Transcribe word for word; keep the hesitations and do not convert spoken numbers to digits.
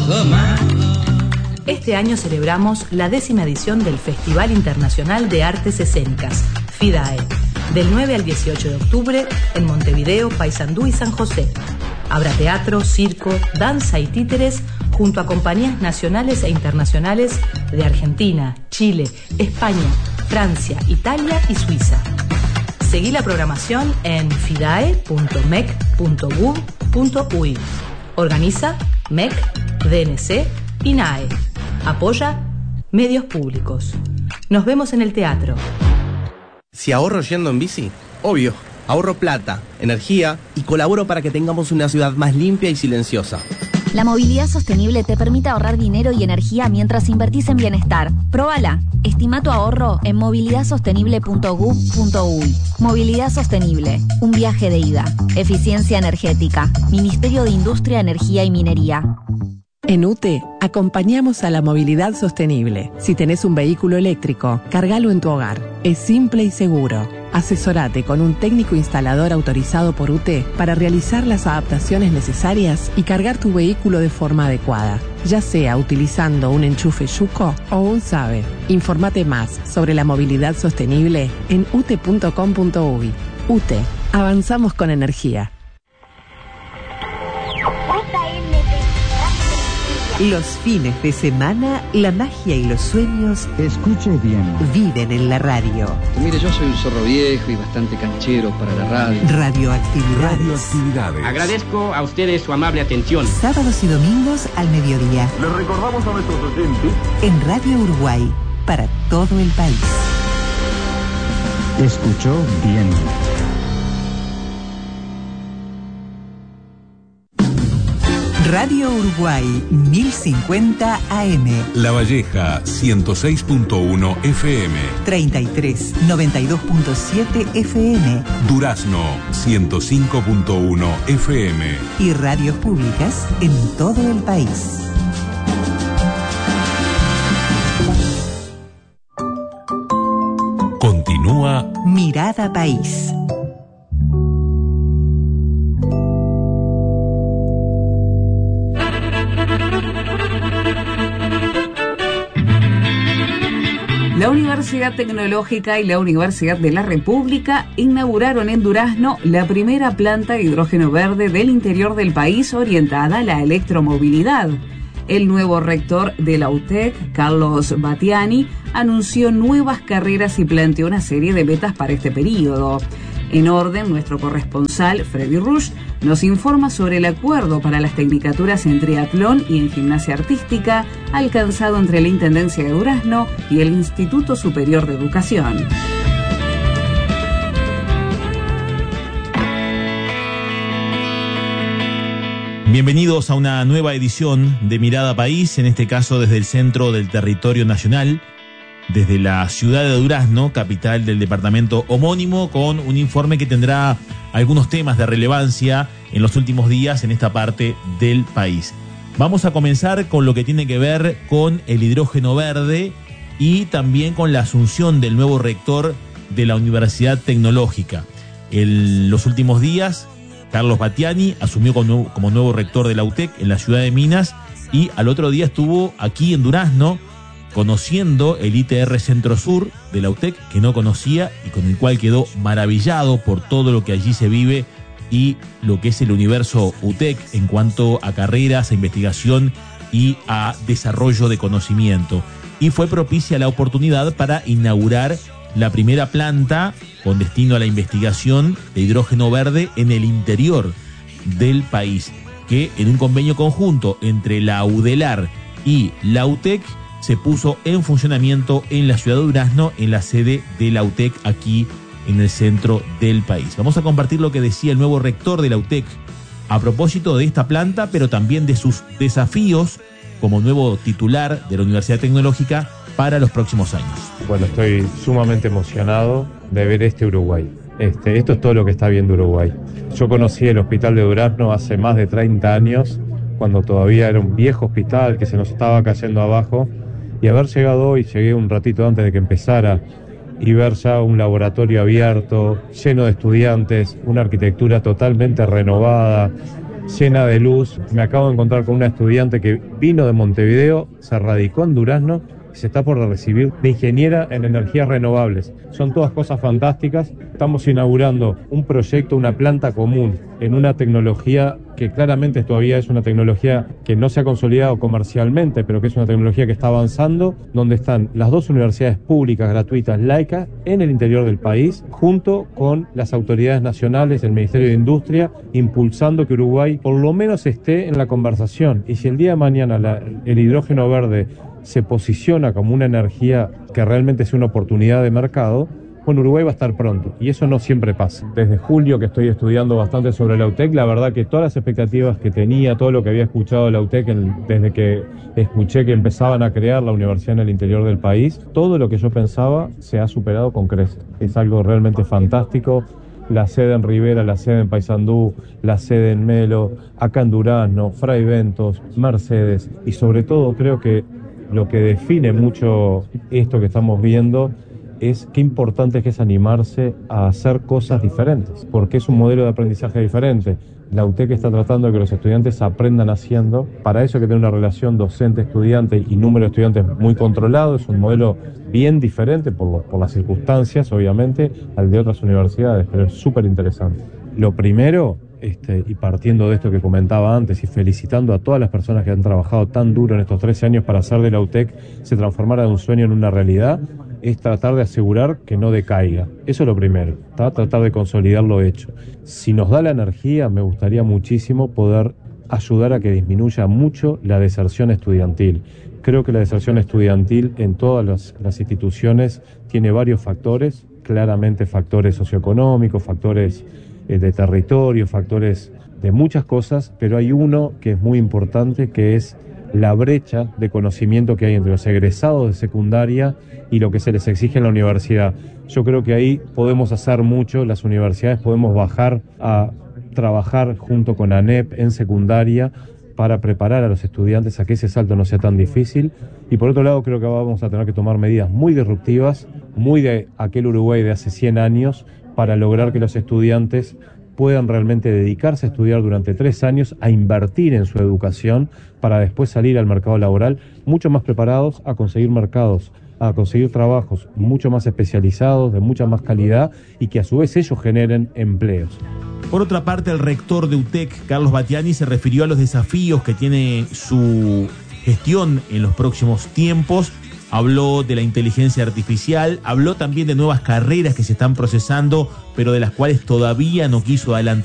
Este año celebramos la décima edición del Festival Internacional de Artes Escénicas, FIDAE, del nueve al dieciocho de octubre en Montevideo, Paysandú y San José. Habrá teatro, circo, danza y títeres junto a compañías nacionales e internacionales de Argentina, Chile, España, Francia, Italia y Suiza. Seguí la programación en fidae punto mec punto gov punto uy. Organiza M E C, D N C y N A E. Apoya Medios Públicos. Nos vemos en el teatro. Si ahorro yendo en bici, obvio, ahorro plata, energía y colaboro para que tengamos una ciudad más limpia y silenciosa. La movilidad sostenible te permite ahorrar dinero y energía mientras invertís en bienestar. Próbala. Estima tu ahorro en movilidad sostenible punto gov punto uy. Movilidad Sostenible. Un viaje de ida. Eficiencia energética. Ministerio de Industria, Energía y Minería. En U T E acompañamos a la movilidad sostenible. Si tenés un vehículo eléctrico, cargalo en tu hogar. Es simple y seguro. Asesorate con un técnico instalador autorizado por U T E para realizar las adaptaciones necesarias y cargar tu vehículo de forma adecuada, ya sea utilizando un enchufe Yuco o un SABE. Informate más sobre la movilidad sostenible en u t e punto com punto uy. U T E, avanzamos con energía. Los fines de semana, la magia y los sueños, escuche bien, viven en la radio. Mire, yo soy un zorro viejo y bastante canchero para la radio. Radioactividades. Radioactividades. Agradezco a ustedes su amable atención. Sábados y domingos al mediodía. Les recordamos a nuestros oyentes. En Radio Uruguay, para todo el país. Escuchó bien. Radio Uruguay mil cincuenta A M. La Valleja ciento seis punto uno F M. treinta y tres noventa y dos punto siete F M. Durazno ciento cinco punto uno F M. Y radios públicas en todo el país. Continúa Mirada País. La Universidad Tecnológica y la Universidad de la República inauguraron en Durazno la primera planta de hidrógeno verde del interior del país orientada a la electromovilidad. El nuevo rector de la U T E C, Carlos Battiani, anunció nuevas carreras y planteó una serie de metas para este periodo. En orden, nuestro corresponsal, Freddy Rush, nos informa sobre el acuerdo para las tecnicaturas en triatlón y en gimnasia artística alcanzado entre la Intendencia de Durazno y el Instituto Superior de Educación. Bienvenidos a una nueva edición de Mirada País, en este caso desde el centro del territorio nacional, desde la ciudad de Durazno, capital del departamento homónimo, con un informe que tendrá algunos temas de relevancia en los últimos días en esta parte del país. Vamos a comenzar con lo que tiene que ver con el hidrógeno verde y también con la asunción del nuevo rector de la Universidad Tecnológica. En los últimos días, Carlos Battiani asumió como, como nuevo rector de la U T E C en la ciudad de Minas y al otro día estuvo aquí en Durazno conociendo el I T R Centro Sur de la U T E C, que no conocía y con el cual quedó maravillado por todo lo que allí se vive y lo que es el universo U T E C en cuanto a carreras, a investigación y a desarrollo de conocimiento. Y fue propicia la oportunidad para inaugurar la primera planta con destino a la investigación de hidrógeno verde en el interior del país, que en un convenio conjunto entre la UDELAR y la U T E C se puso en funcionamiento en la ciudad de Durazno, en la sede de la U T E C aquí en el centro del país. Vamos a compartir lo que decía el nuevo rector de la U T E C a propósito de esta planta, pero también de sus desafíos como nuevo titular de la Universidad Tecnológica para los próximos años. Bueno, estoy sumamente emocionado de ver este Uruguay. Este, esto es todo lo que está viendo Uruguay. Yo conocí el hospital de Durazno hace más de treinta años, cuando todavía era un viejo hospital que se nos estaba cayendo abajo. Y haber llegado hoy, llegué un ratito antes de que empezara, y ver ya un laboratorio abierto, lleno de estudiantes, una arquitectura totalmente renovada, llena de luz. Me acabo de encontrar con una estudiante que vino de Montevideo, se radicó en Durazno y se está por recibir de ingeniera en energías renovables. Son todas cosas fantásticas. Estamos inaugurando un proyecto, una planta común en una tecnología que claramente todavía es una tecnología que no se ha consolidado comercialmente, pero que es una tecnología que está avanzando, donde están las dos universidades públicas, gratuitas, laicas, en el interior del país, junto con las autoridades nacionales, el Ministerio de Industria, impulsando que Uruguay por lo menos esté en la conversación. Y si el día de mañana la, el hidrógeno verde se posiciona como una energía que realmente es una oportunidad de mercado, bueno, Uruguay va a estar pronto, y eso no siempre pasa. Desde julio que estoy estudiando bastante sobre la U T E C, la verdad que todas las expectativas que tenía, todo lo que había escuchado de la U T E C en, desde que escuché que empezaban a crear la universidad en el interior del país, todo lo que yo pensaba se ha superado con creces. Es algo realmente fantástico. La sede en Rivera, la sede en Paysandú, la sede en Melo, acá en Durazno, Fray Bentos, Mercedes, y sobre todo creo que lo que define mucho esto que estamos viendo es qué importante es que es animarse a hacer cosas diferentes, porque es un modelo de aprendizaje diferente. La U T E C está tratando de que los estudiantes aprendan haciendo. Para eso hay que tener una relación docente-estudiante y número de estudiantes muy controlado. Es un modelo bien diferente por, por las circunstancias, obviamente, al de otras universidades, pero es súper interesante. Lo primero, este, y partiendo de esto que comentaba antes y felicitando a todas las personas que han trabajado tan duro en estos trece años para hacer de la U T E C se transformara de un sueño en una realidad, es tratar de asegurar que no decaiga. Eso es lo primero, ¿tá? Tratar de consolidar lo hecho. Si nos da la energía, me gustaría muchísimo poder ayudar a que disminuya mucho la deserción estudiantil. Creo que la deserción estudiantil en todas las, las instituciones tiene varios factores, claramente factores socioeconómicos, factores eh, de territorio, factores de muchas cosas, pero hay uno que es muy importante, que es la brecha de conocimiento que hay entre los egresados de secundaria y lo que se les exige en la universidad. Yo creo que ahí podemos hacer mucho, las universidades podemos bajar a trabajar junto con ANEP en secundaria para preparar a los estudiantes a que ese salto no sea tan difícil. Y por otro lado creo que vamos a tener que tomar medidas muy disruptivas, muy de aquel Uruguay de hace cien años, para lograr que los estudiantes puedan realmente dedicarse a estudiar durante tres años, a invertir en su educación para después salir al mercado laboral mucho más preparados a conseguir mercados, a conseguir trabajos mucho más especializados, de mucha más calidad y que a su vez ellos generen empleos. Por otra parte, el rector de U T E C, Carlos Battiani, se refirió a los desafíos que tiene su gestión en los próximos tiempos. Habló de la inteligencia artificial, habló también de nuevas carreras que se están procesando, pero de las cuales todavía no quiso adelantar